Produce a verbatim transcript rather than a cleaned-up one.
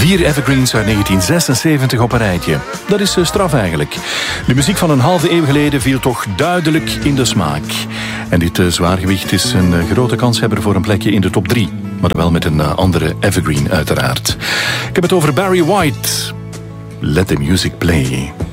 Vier evergreens uit negentien zesenzeventig op een rijtje. Dat is straf eigenlijk. De muziek van een halve eeuw geleden viel toch duidelijk in de smaak. En dit uh, zwaargewicht is een uh, grote kanshebber voor een plekje in de top drie. Maar wel met een uh, andere evergreen uiteraard. Ik heb het over Barry White. Let the music play.